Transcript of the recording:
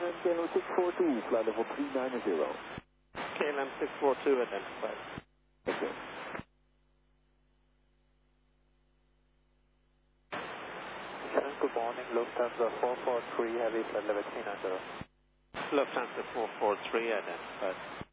KLM Kilo 642, flight level 390. KLM 642 identified. Thank you. Good morning, Lufthansa 443, heavy flight level 390. Lufthansa 443 identified.